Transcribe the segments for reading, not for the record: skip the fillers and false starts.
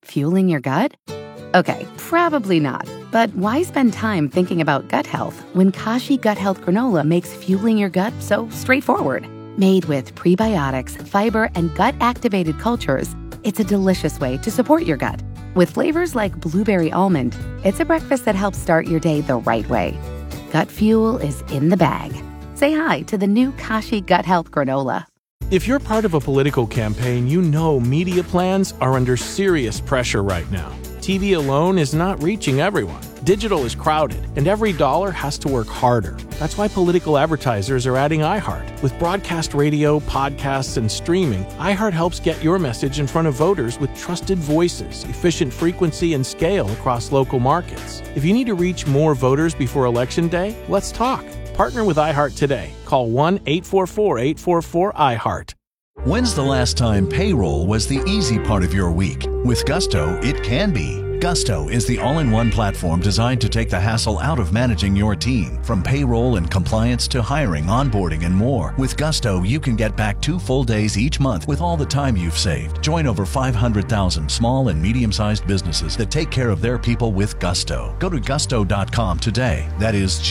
fueling your gut? Okay, probably not. But why spend time thinking about gut health when Kashi Gut Health Granola makes fueling your gut so straightforward? Made with prebiotics, fiber, and gut-activated cultures, it's a delicious way to support your gut. With flavors like blueberry almond, it's a breakfast that helps start your day the right way. Gut fuel is in the bag. Say hi to the new Kashi Gut Health Granola. If you're part of a political campaign, you know media plans are under serious pressure right now. TV alone is not reaching everyone. Digital is crowded, and every dollar has to work harder. That's why political advertisers are adding iHeart. With broadcast radio, podcasts, and streaming, iHeart helps get your message in front of voters with trusted voices, efficient frequency, and scale across local markets. If you need to reach more voters before Election Day, let's talk. Partner with iHeart today. Call 1-844-844-iHeart. When's the last time payroll was the easy part of your week? With Gusto, it can be. Gusto is the all-in-one platform designed to take the hassle out of managing your team. From payroll and compliance to hiring, onboarding, and more. With Gusto, you can get back 2 full days each month with all the time you've saved. Join over 500,000 small and medium-sized businesses that take care of their people with Gusto. Go to gusto.com today. That is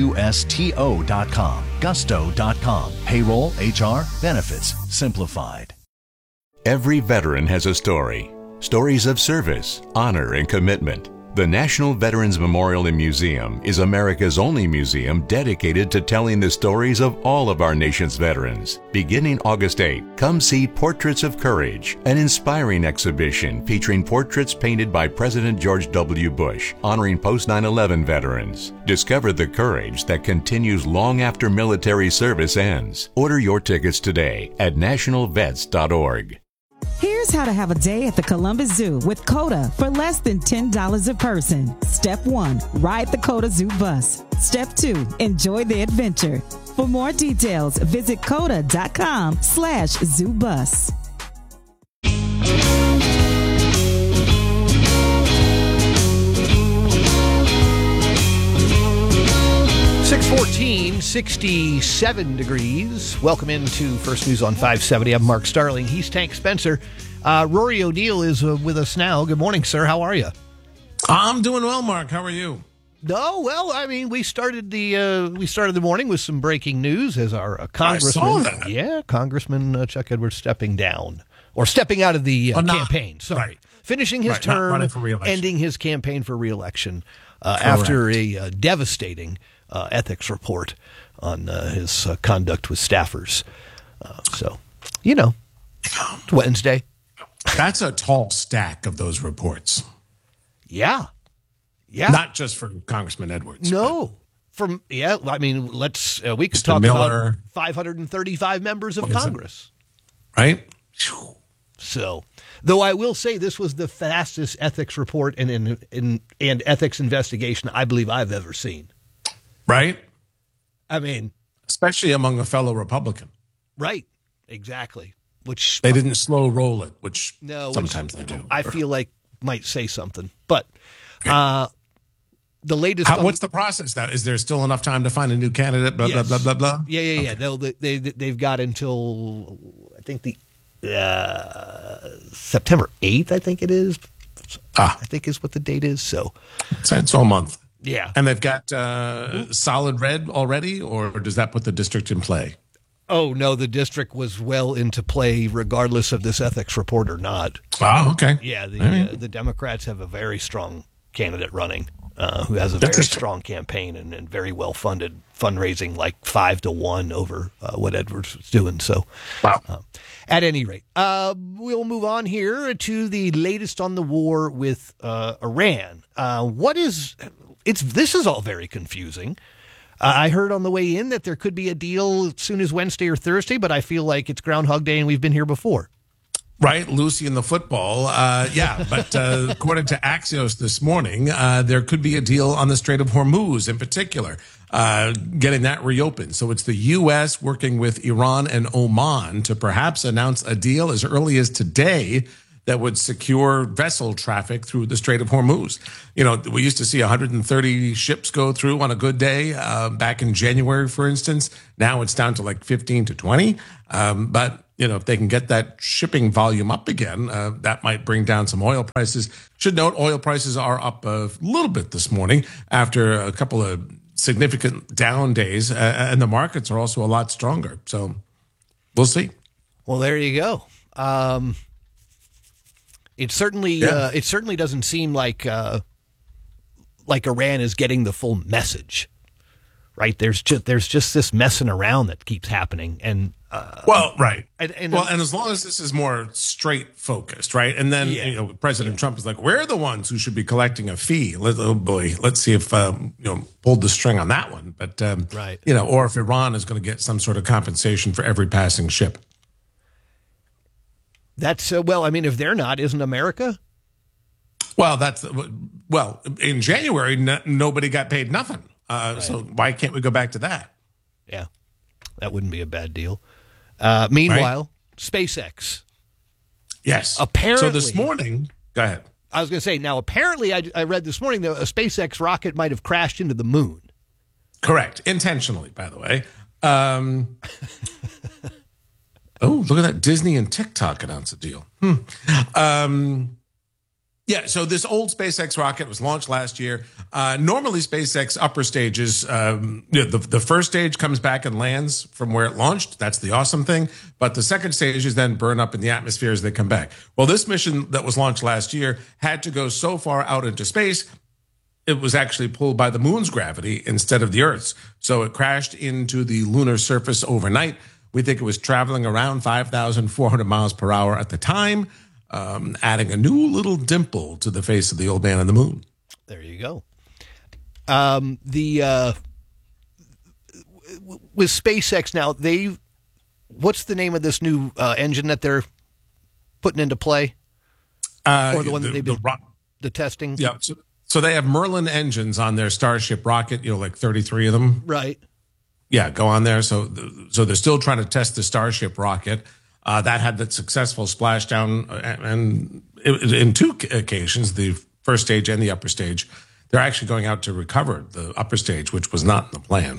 Gusto.com. Gusto.com. Payroll, HR, benefits, simplified. Every veteran has a story. Stories of service, honor, and commitment. The National Veterans Memorial and Museum is America's only museum dedicated to telling the stories of all of our nation's veterans. Beginning August 8, come see Portraits of Courage, an inspiring exhibition featuring portraits painted by President George W. Bush, honoring post-9/11 veterans. Discover the courage that continues long after military service ends. Order your tickets today at nationalvets.org. Here's how to have a day at the Columbus Zoo with COTA for less than $10 a person. Step 1, ride the COTA Zoo bus. Step 2, enjoy the adventure. For more details, visit COTA.com/zoobus. 614, 67 degrees. Welcome into First News on 570. I'm Mark Starling. He's Tank Spencer. Rory O'Neill is with us now. Good morning, sir. How are you? I'm doing well, Mark. How are you? No, well, I mean, we started the morning with some breaking news as our congressman. I saw that. Yeah, Congressman Chuck Edwards stepping down or stepping out of the campaign. Sorry, right. Finishing his term, ending his campaign for re-election after a devastating ethics report on his conduct with staffers. So, it's Wednesday. That's a tall stack of those reports. Yeah. Not just for Congressman Edwards. No. We could talk about 535 members of Congress. Right? So, though I will say this was the fastest ethics report and ethics investigation I believe I've ever seen. Right? I mean, especially among a fellow Republican. Right. Exactly. Which they didn't slow roll it, which sometimes they do. I feel like might say something. But the latest what's the process now? Is there still enough time to find a new candidate? Blah, yes. blah, blah, blah, blah? Yeah. They've got until I think the September 8th, I think it is. I think is what the date is. So it's all a month. Yeah. And they've got solid red already, or does that put the district in play? Oh, no, the district was well into play regardless of this ethics report or not. Oh, okay. Yeah, the Democrats have a very strong candidate running who has a very strong campaign and very well-funded fundraising, like 5-1 over what Edwards was doing. So, wow. At any rate, we'll move on here to the latest on the war with Iran. This is all very confusing. I heard on the way in that there could be a deal as soon as Wednesday or Thursday, but I feel like it's Groundhog Day and we've been here before. Right, Lucy and the football. But according to Axios this morning, there could be a deal on the Strait of Hormuz in particular, getting that reopened. So it's the U.S. working with Iran and Oman to perhaps announce a deal as early as today that would secure vessel traffic through the Strait of Hormuz. We used to see 130 ships go through on a good day back in January, for instance. Now it's down to like 15 to 20. But if they can get that shipping volume up again, that might bring down some oil prices. Should note, oil prices are up a little bit this morning after a couple of significant down days, and the markets are also a lot stronger. So we'll see. Well, there you go. It certainly doesn't seem like Iran is getting the full message, right? There's just this messing around that keeps happening, and right. And as long as this is more straight focused, right? And then President Trump is like, we're the ones who should be collecting a fee. Let's see if pulled the string on that one. But right, or if Iran is going to get some sort of compensation for every passing ship. That's if they're not, isn't America? Well, in January, nobody got paid nothing. Right. So why can't we go back to that? Yeah, that wouldn't be a bad deal. Meanwhile, right? SpaceX. Yes. Apparently. So this morning, go ahead. I was going to say, now, apparently, I read this morning that a SpaceX rocket might have crashed into the moon. Correct. Intentionally, by the way. Oh, look at that. Disney and TikTok announced a deal. So this old SpaceX rocket was launched last year. Normally, SpaceX upper stages, the first stage comes back and lands from where it launched. That's the awesome thing. But the second stage is then burn up in the atmosphere as they come back. Well, this mission that was launched last year had to go so far out into space, it was actually pulled by the moon's gravity instead of the Earth's. So it crashed into the lunar surface overnight. We think it was traveling around 5,400 miles per hour at the time, adding a new little dimple to the face of the old man on the moon. There you go. With SpaceX now, what's the name of this new engine that they're putting into play? Or the one that they've been the testing? Yeah. So they have Merlin engines on their Starship rocket, like 33 of them. Right. Yeah, go on there. So they're still trying to test the Starship rocket. That had the successful splashdown, and in two occasions, the first stage and the upper stage, they're actually going out to recover the upper stage, which was not in the plan.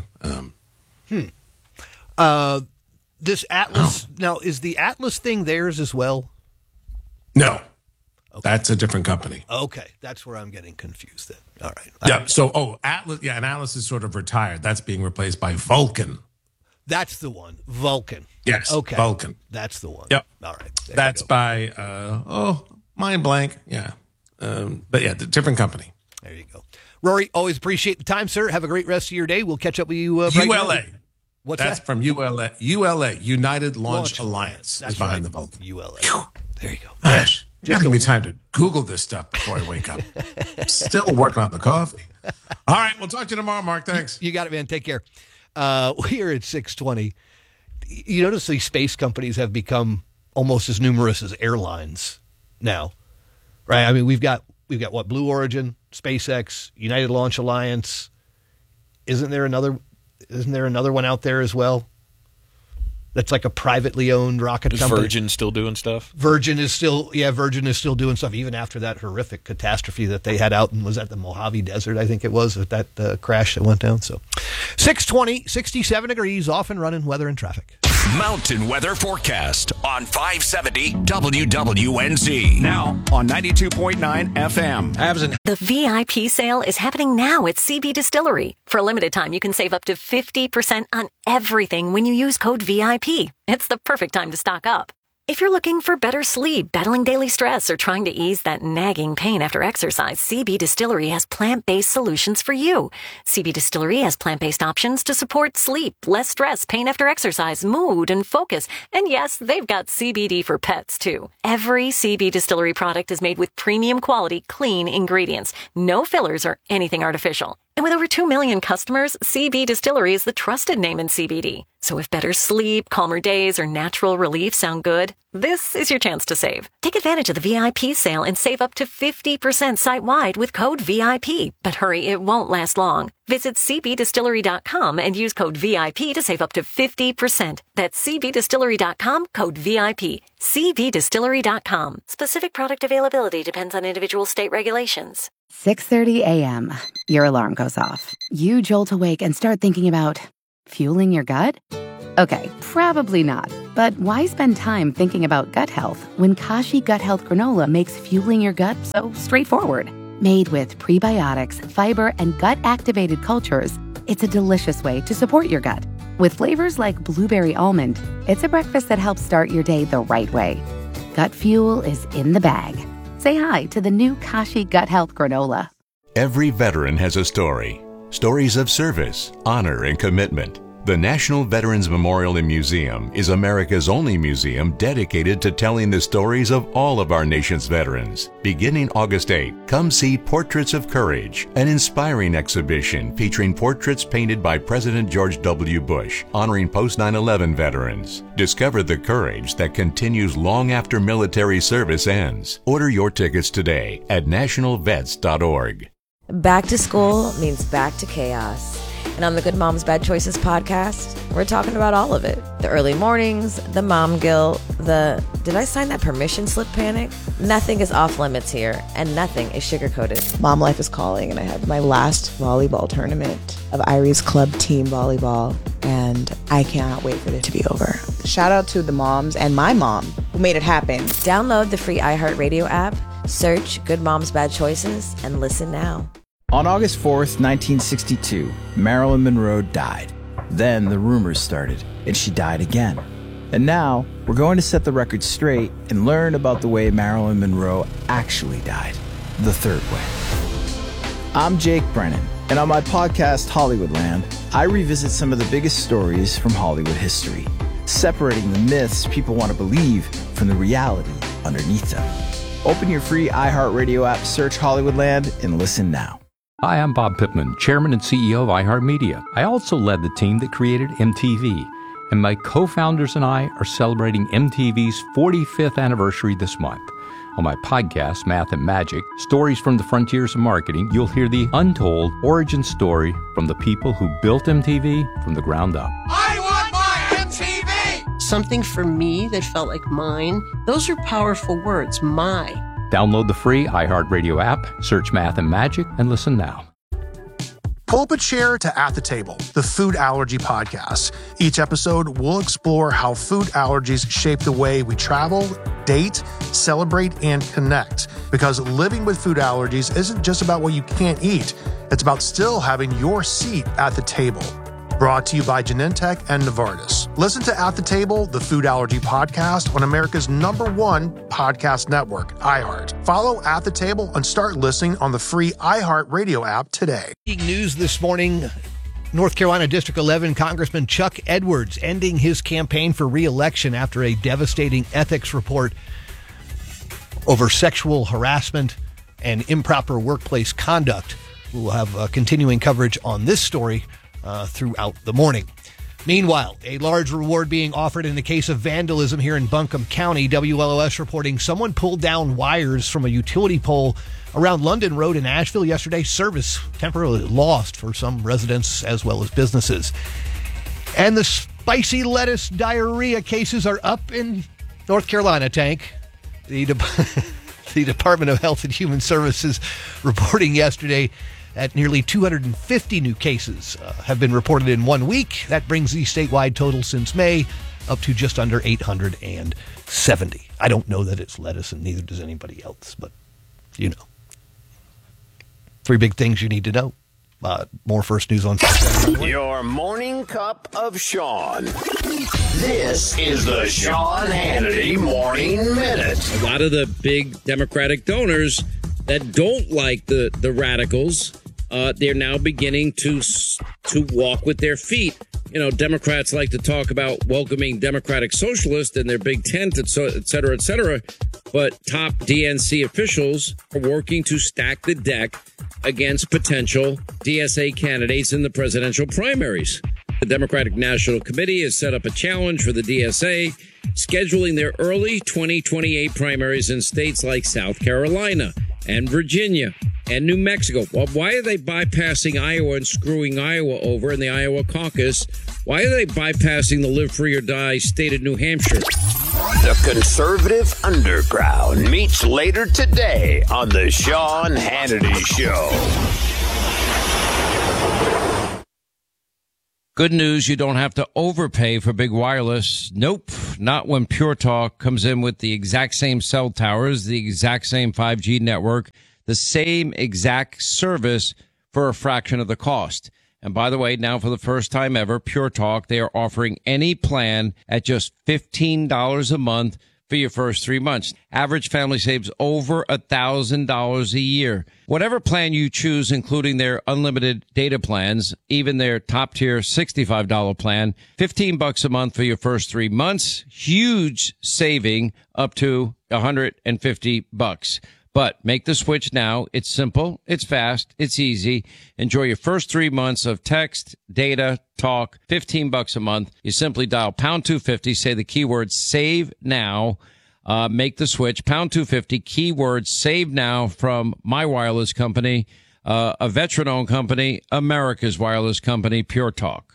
This Atlas, now, is the Atlas thing theirs as well? No. Okay. That's a different company. Okay, that's where I'm getting confused then. All right. Yeah. So, Atlas. Yeah, and Atlas is sort of retired. That's being replaced by Vulcan. That's the one, Vulcan. Yes. Okay. Vulcan. That's the one. Yep. All right. That's by mind blank. Yeah. But yeah, the different company. There you go. Rory, always appreciate the time, sir. Have a great rest of your day. We'll catch up with you. ULA. What's That's that? from ULA. ULA, United Launch Alliance, is behind the Vulcan. ULA. There you go. Gosh. Just give me time to Google this stuff before I wake up. Still working on the coffee. All right, we'll talk to you tomorrow, Mark. Thanks. You got it, man. Take care. We're at 6:20. You notice these space companies have become almost as numerous as airlines now, right? I mean, we've got what? Blue Origin, SpaceX, United Launch Alliance. Isn't there another one out there as well? That's like a privately owned rocket company. Is Virgin still doing stuff? Virgin is still doing stuff even after that horrific catastrophe that they had out in, was that the Mojave Desert, I think it was, with that crash that went down. So 6:20, 67 degrees, off and running, weather and traffic. Mountain Weather Forecast on 570 WWNZ. Now on 92.9 FM. The VIP sale is happening now at CB Distillery. For a limited time, you can save up to 50% on everything when you use code VIP. It's the perfect time to stock up. If you're looking for better sleep, battling daily stress, or trying to ease that nagging pain after exercise, CB Distillery has plant-based solutions for you. CB Distillery has plant-based options to support sleep, less stress, pain after exercise, mood, and focus. And yes, they've got CBD for pets, too. Every CB Distillery product is made with premium quality, clean ingredients. No fillers or anything artificial. And with over 2 million customers, CB Distillery is the trusted name in CBD. So if better sleep, calmer days, or natural relief sound good, this is your chance to save. Take advantage of the VIP sale and save up to 50% site-wide with code VIP. But hurry, it won't last long. Visit cbdistillery.com and use code VIP to save up to 50%. That's cbdistillery.com, code VIP. cbdistillery.com. Specific product availability depends on individual state regulations. 6:30 a.m. Your alarm goes off. You jolt awake and start thinking about fueling your gut? Okay, probably not. But why spend time thinking about gut health when Kashi Gut Health Granola makes fueling your gut so straightforward? Made with prebiotics, fiber, and gut-activated cultures, it's a delicious way to support your gut. With flavors like blueberry almond, it's a breakfast that helps start your day the right way. Gut fuel is in the bag. Say hi to the new Kashi Gut Health Granola. Every veteran has a story. Stories of service, honor, and commitment. The National Veterans Memorial and Museum is America's only museum dedicated to telling the stories of all of our nation's veterans. Beginning August 8, come see Portraits of Courage, an inspiring exhibition featuring portraits painted by President George W. Bush, honoring post-9/11 veterans. Discover the courage that continues long after military service ends. Order your tickets today at nationalvets.org. Back to school means back to chaos. And on the Good Moms Bad Choices podcast, we're talking about all of it. The early mornings, the mom guilt, the did I sign that permission slip panic? Nothing is off limits here, and nothing is sugar-coated. Mom life is calling, and I have my last volleyball tournament of Irie's club team volleyball, and I cannot wait for it to be over. Shout out to the moms and my mom who made it happen. Download the free iHeartRadio app, search Good Moms Bad Choices, and listen now. On August 4th, 1962, Marilyn Monroe died. Then the rumors started, and she died again. And now, we're going to set the record straight and learn about the way Marilyn Monroe actually died, the third way. I'm Jake Brennan, and on my podcast, Hollywoodland, I revisit some of the biggest stories from Hollywood history, separating the myths people want to believe from the reality underneath them. Open your free iHeartRadio app, search Hollywoodland, and listen now. Hi, I'm Bob Pittman, Chairman and CEO of iHeartMedia. I also led the team that created MTV, and my co-founders and I are celebrating MTV's 45th anniversary this month. On my podcast, Math and Magic, Stories from the Frontiers of Marketing, you'll hear the untold origin story from the people who built MTV from the ground up. I want my MTV! Something for me that felt like mine. Those are powerful words, my. Download the free iHeartRadio app, search Math and Magic, and listen now. Pull up a chair to At the Table, the food allergy podcast. Each episode, we'll explore how food allergies shape the way we travel, date, celebrate, and connect. Because living with food allergies isn't just about what you can't eat. It's about still having your seat at the table. Brought to you by Genentech and Novartis. Listen to At the Table, the food allergy podcast on America's #1 podcast network, iHeart. Follow At the Table and start listening on the free iHeart Radio app today. News this morning, North Carolina District 11 Congressman Chuck Edwards ending his campaign for re-election after a devastating ethics report over sexual harassment and improper workplace conduct. We'll have continuing coverage on this story throughout the morning. Meanwhile, a large reward being offered in the case of vandalism here in Buncombe County. WLOS reporting someone pulled down wires from a utility pole around London Road in Asheville yesterday. Service temporarily lost for some residents as well as businesses. And the spicy lettuce diarrhea cases are up in North Carolina, Tank. The Department of Health and Human Services reporting yesterday that nearly 250 new cases have been reported in 1 week. That brings the statewide total since May up to just under 870. I don't know that it's lettuce, and neither does anybody else, but you know. 3 big things you need to know. More First News on Your morning cup of Sean. This is the Sean Hannity Morning Minute. A lot of the big Democratic donors that don't like the radicals, they're now beginning to walk with their feet. You know, Democrats like to talk about welcoming Democratic Socialists in their big tent, et cetera, et cetera. But top DNC officials are working to stack the deck against potential DSA candidates in the presidential primaries. The Democratic National Committee has set up a challenge for the DSA, scheduling their early 2028 primaries in states like South Carolina and Virginia and New Mexico. Well, why are they bypassing Iowa and screwing Iowa over in the Iowa caucus? Why are they bypassing the live free or die state of New Hampshire? The conservative underground meets later today on the Sean Hannity Show. Good news, you don't have to overpay for big wireless. Nope, not when Pure Talk comes in with the exact same cell towers, the exact same 5G network, the same exact service for a fraction of the cost. And by the way, now for the first time ever, Pure Talk, they are offering any plan at just $15 a month for your first 3 months. Average family saves over $1,000 a year. Whatever plan you choose, including their unlimited data plans, even their top tier $65 plan, $15 a month for your first 3 months. Huge saving up to $150. But make the switch now. It's simple. It's fast. It's easy. Enjoy your first 3 months of text, data, talk, $15 a month. You simply dial pound 250, say the keyword save now, make the switch, pound 250, keyword save now from my wireless company, a veteran-owned company, America's wireless company, Pure Talk.